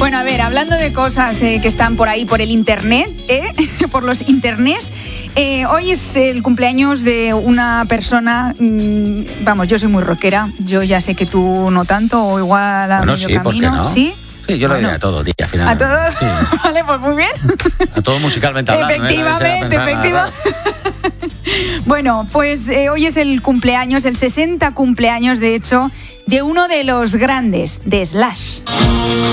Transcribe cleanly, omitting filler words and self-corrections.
Bueno, a ver, hablando de cosas que están por ahí, por el internet, por los internets, hoy es el cumpleaños de una persona, vamos, yo soy muy rockera, yo ya sé que tú no tanto, o igual a medio camino. ¿por qué no? ¿Sí? Sí, yo lo diría a todo, tía, al final. ¿A todo? Sí. Vale, pues muy bien. A todo musicalmente hablando. Efectivamente. Bueno, pues hoy es el cumpleaños, el 60 cumpleaños, de hecho, de uno de los grandes, de Slash.